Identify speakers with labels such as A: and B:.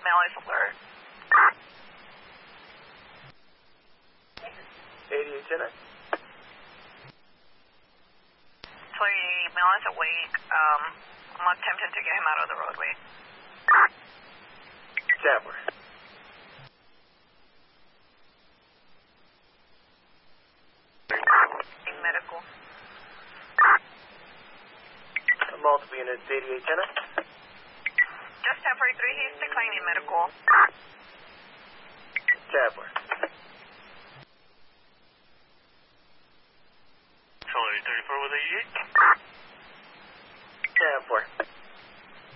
A: male is alert.
B: 8810.
A: Employee male is awake. I'm attempting to get him out of the roadway.
B: Tapper.
A: Medical.
B: Multiple units, 8810.
A: Just temporary 3, he's declining medical.